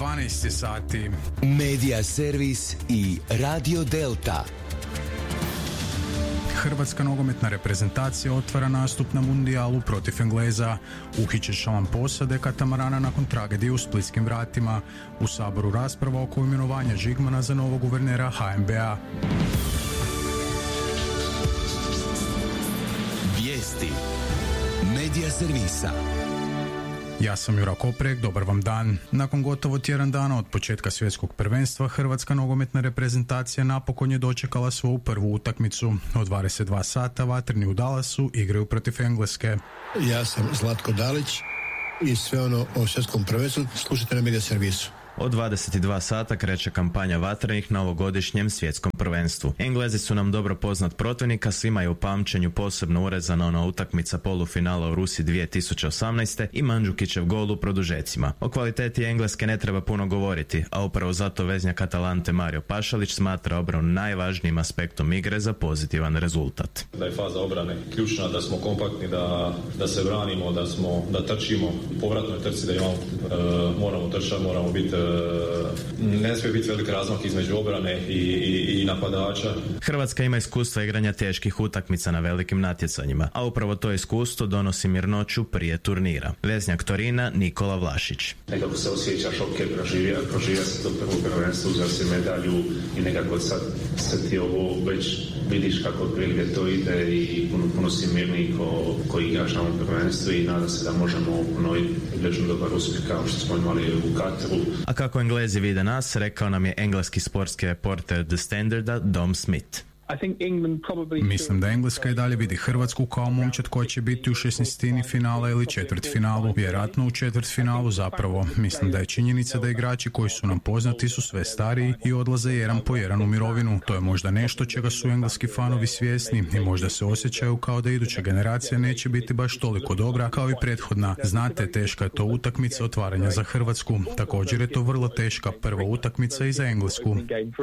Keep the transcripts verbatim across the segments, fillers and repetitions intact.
dvanaest sati. Medija servis i Radio Delta. Hrvatska nogometna reprezentacija otvara nastup na mundijalu protiv Engleza. Uhićen član posade katamarana nakon tragedije u Splitskim vratima. U Saboru rasprava oko imenovanja Žigmana za novog guvernera H N B-a. Vijesti Medija servisa. Ja sam Jura Koprek, dobar vam dan. Nakon gotovo tjedan dana od početka svjetskog prvenstva, Hrvatska nogometna reprezentacija napokon je dočekala svoju prvu utakmicu. Od dvadeset dva sata vatreni u Dallasu igraju protiv Engleske. Ja sam Zlatko Dalić i sve ono o svjetskom prvenstvu slušajte na Medija servisu. Od dvadeset dva sata kreće kampanja vatrenih na ovogodišnjem svjetskom prvenstvu. Englezi su nam dobro poznat protivnik, a svima je u pamćenju posebno urezana ona utakmica polufinala u Rusiji dvije tisuće osamnaeste i Mandžukićev gol u produžecima. O kvaliteti Engleske ne treba puno govoriti, a upravo zato veznjak Atalante Mario Pašalić smatra obranu najvažnijim aspektom igre za pozitivan rezultat. Da je faza obrane ključna, da smo kompaktni, da, da se branimo, da smo, da trčimo u povratnoj trci, da imamo, e, moramo trčati, moramo biti ne smije biti velik razmak između obrane i, i, i napadača. Hrvatska ima iskustva igranja teških utakmica na velikim natjecanjima, a upravo to iskustvo donosi mirnoću prije turnira. Veznjak Torina Nikola Vlašić. Nekako se osjećaš ok, proživio, proživio se to prvo prvenstvo, uzeo si medalju i nekako sad se ti ovo već vidiš kako otprilike to ide i puno, puno si mirniji ko, ko igraš na ovom prvenstvu i nadam se da možemo ponoviti prilično dobar uspjeh kao što smo imali u Kataru. A kako Englezi vide nas, rekao nam je engleski sportski reporter The Standarda Dom Smith. Mislim da Engleska i dalje vidi Hrvatsku kao momčad koja će biti u šesnaestini finala ili četvrtfinalu. Vjerojatno u četvrtfinalu zapravo. Mislim da je činjenica da igrači koji su nam poznati su sve stariji i odlaze jedan po jedan u mirovinu. To je možda nešto čega su engleski fanovi svjesni i možda se osjećaju kao da iduća generacija neće biti baš toliko dobra kao i prethodna. Znate, teška je to utakmica otvaranja za Hrvatsku. Također je to vrlo teška prva utakmica i za Englesku.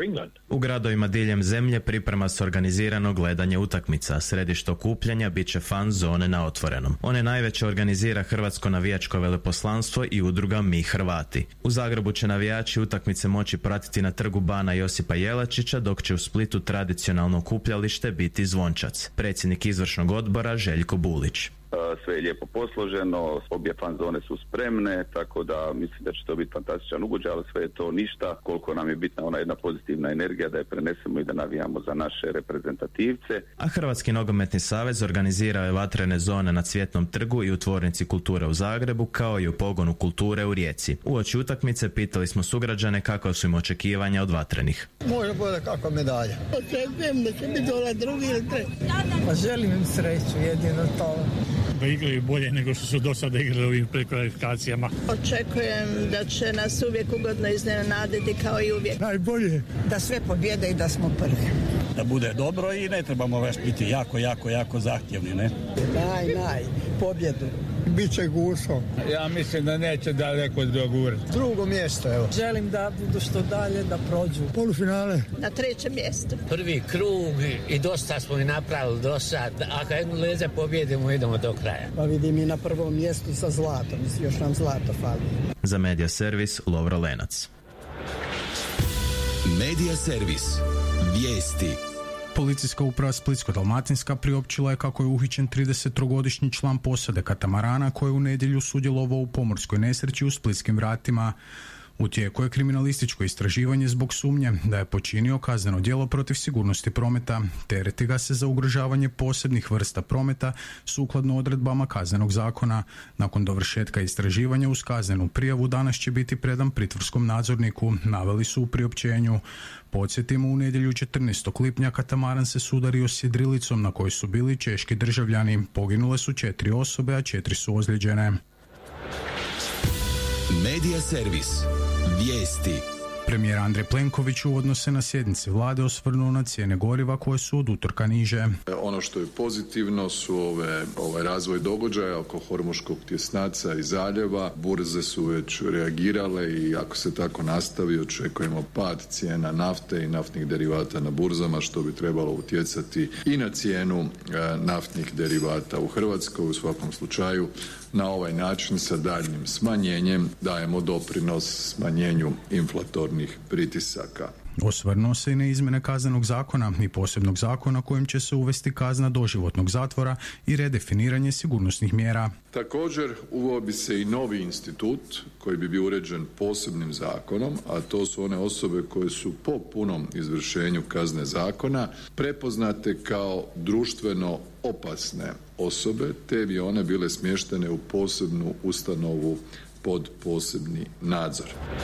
U gradovima diljem zemlje priprema se organizirano gledanje utakmica. Središte okupljanja bit će fan zone na otvorenom. One najveće organizira Hrvatsko navijačko veleposlanstvo i udruga Mi Hrvati. U Zagrebu će navijači utakmice moći pratiti na trgu Bana Josipa Jelačića, dok će u Splitu tradicionalno okupljalište biti Zvončac. Predsjednik izvršnog odbora Željko Bulić. Sve je lijepo posloženo, obje fan zone su spremne, tako da mislim da će to biti fantastičan ugođaj, ali sve je to ništa koliko nam je bitna ona jedna pozitivna energija da je prenesemo i da navijamo za naše reprezentativce. A Hrvatski nogometni savez organizirao je vatrene zone na Cvjetnom trgu i u Tvornici kulture u Zagrebu, kao i u Pogonu kulture u Rijeci. Uoči utakmice pitali smo sugrađane kako su im očekivanja od vatrenih. Može bude kakva medalja. Očekujem da će biti ona drugi ili treći. Pa želim im sreću, jedino to. Da igraju bolje nego što su do sada igrali ovim prekvalifikacijama. Očekujem da će nas uvijek ugodno iznenaditi kao i uvijek. Najbolje. Da sve pobjede i da smo prvi. Da bude dobro i ne trebamo baš biti jako, jako, jako zahtjevni, ne? Naj, naj, pobjedu. Biće guso. Ja mislim da neće daleko dogurati. Drugo mjesto, evo. Želim da budu što dalje, da prođu. Polufinale. Na trećem mjestu. Prvi krug i dosta smo i napravili do sad. Ako Engleze pobjedimo, idemo do kraja. Pa vidim i na prvom mjestu sa zlatom. Još nam zlato fali. Za Medija servis Lovro Lenac. Medija servis. Vijesti. Policijska uprava Splitsko-dalmatinska priopćila je kako je uhićen tridesettrogodišnji član posade katamarana koji je u nedjelju sudjelovao u pomorskoj nesreći u Splitskim vratima. U tijeku je kriminalističko istraživanje zbog sumnje da je počinio kazneno djelo protiv sigurnosti prometa. Tereti ga se za ugrožavanje posebnih vrsta prometa sukladno odredbama Kaznenog zakona. Nakon dovršetka istraživanja uz kaznenu prijavu danas će biti predan pritvorskom nadzorniku, naveli su u priopćenju. Podsjetimo, u nedjelju četrnaestog lipnja katamaran se sudario s jedrilicom na kojoj su bili češki državljani. Poginule su četiri osobe, a četiri su ozlijeđene. Medija servis. Vijesti. Premijer Andrej Plenković uvodno se na sjednici vlade osvrnuo na cijene goriva koje su od utorka niže. Ono što je pozitivno su ove, ovaj razvoj događaja oko Hormuškog tjesnaca i zaljeva. Burze su već reagirale i ako se tako nastavi očekujemo pad cijena nafte i naftnih derivata na burzama, što bi trebalo utjecati i na cijenu e, naftnih derivata u Hrvatskoj. U svakom slučaju Na ovaj način sa daljnjim smanjenjem dajemo doprinos smanjenju inflatornih pritisaka. Osvrnuo se i na izmjene kaznenog zakona i posebnog zakona kojim će se uvesti kazna doživotnog zatvora i redefiniranje sigurnosnih mjera. Također uveo bi se i novi institut koji bi bio uređen posebnim zakonom, a to su one osobe koje su po punom izvršenju kazne zakona prepoznate kao društveno opasne osobe, te bi one bile smještene u posebnu ustanovu pod posebni nadzor.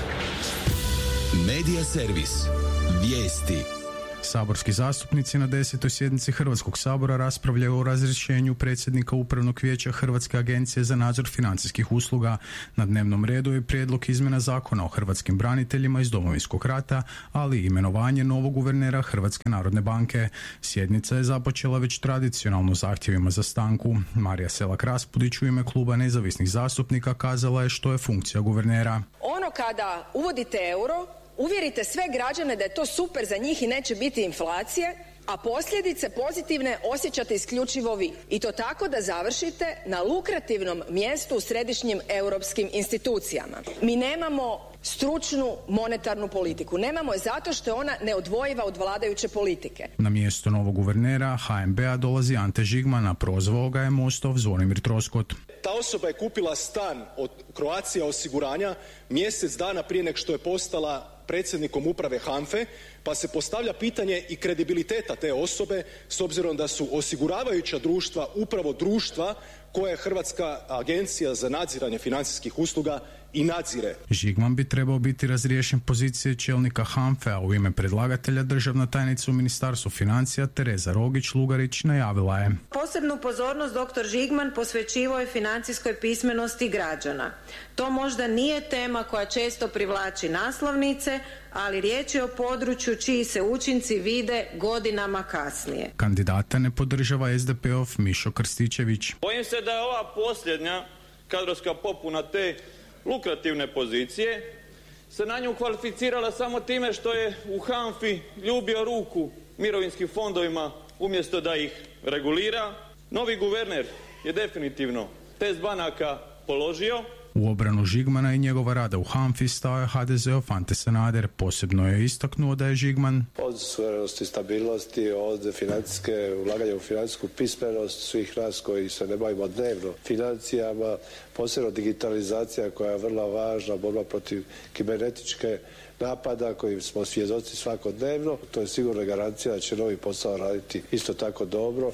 Medija servis. Vijesti. Saborski zastupnici na desetoj sjednici Hrvatskog sabora raspravljaju o razrješenju predsjednika Upravnog vijeća Hrvatske agencije za nadzor financijskih usluga. Na dnevnom redu je prijedlog izmjena zakona o hrvatskim braniteljima iz Domovinskog rata, ali i imenovanje novog guvernera Hrvatske narodne banke. Sjednica je započela već tradicionalno zahtjevima za stanku. Marija Selak-Raspudić u ime kluba nezavisnih zastupnika kazala je što je funkcija guvernera. Ono kada uvodite euro, uvjerite sve građane da je to super za njih i neće biti inflacije, a posljedice pozitivne osjećate isključivo vi. I to tako da završite na lukrativnom mjestu u središnjim europskim institucijama. Mi nemamo stručnu monetarnu politiku. Nemamo je zato što je ona neodvojiva od vladajuće politike. Na mjesto novog guvernera H N B-a dolazi Ante Žigman, a prozvao ga je Mostov Zvonimir Troskot. Ta osoba je kupila stan od Croatia osiguranja mjesec dana prije nego što je postala predsjednikom uprave HANFA-e, pa se postavlja pitanje i kredibiliteta te osobe s obzirom da su osiguravajuća društva upravo društva koje je Hrvatska agencija za nadziranje financijskih usluga i nadzire. Žigman bi trebao biti razriješen pozicije čelnika HANFA-e, a u ime predlagatelja državna tajnica u Ministarstvu financija Tereza Rogić-Lugarić najavila je. Posebnu pozornost doktor Žigman posvećivao je financijskoj pismenosti građana. To možda nije tema koja često privlači naslovnice, ali riječ je o području čiji se učinci vide godinama kasnije. Kandidata ne podržava es de pe-ov Mišo Krstičević. Bojim se da je ova posljednja kadrovska popuna te lukrativne pozicije se na nju kvalificirala samo time što je u HANFI ljubio ruku mirovinskim fondovima umjesto da ih regulira. Novi guverner je definitivno test banaka položio. U obranu Žigmana i njegova rada u HANFI stao je ha de ze-ov Ante Sanader. Posebno je istaknuo da je Žigman od suverenosti, stabilnosti, od financijske ulaganja u financijsku pismenost svih nas koji se ne bavimo dnevno financijama, posebno digitalizacija koja je vrlo važna, borba protiv kibernetičke napada kojim smo svjedoci svakodnevno. To je sigurno garancija da će novi posao raditi isto tako dobro.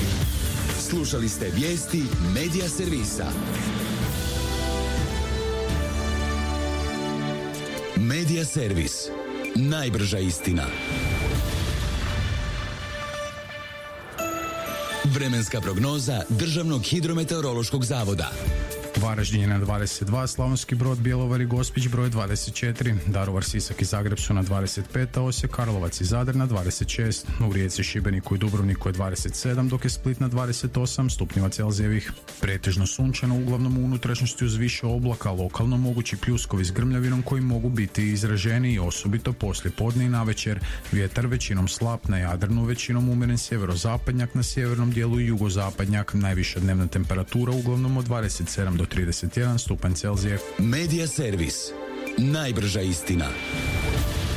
Slušali ste vijesti Medija servisa. Medija servis. Najbrža istina. Vremenska prognoza Državnog hidrometeorološkog zavoda. Varaždin je na dvadeset dva, Slavonski Brod, Bjelovar i Gospić broj dvadeset četiri, Daruvar, Sisak i Zagreb su na dvadeset pet, a Osijek, Karlovac i Zadar na dvadeset šest. U Rijeci, Šibeniku i Dubrovniku je dvadeset sedam, dok je Split na dvadeset osam stupnjeva Celzijevih. Pretežno sunčano, uglavnom u unutrašnjosti uz više oblaka, lokalno mogući pljuskovi s grmljavinom koji mogu biti izraženi i osobito poslije podne i navečer. Vjetar većinom slab, na Jadranu većinom umjeren sjeverozapadnjak, na sjevernom dijelu i jugozapadnjak. Najviša dnevna temperatura uglavnom od dvadeset sedam do trideset jedan stupanj Celzija. Medija servis. Najbrža istina.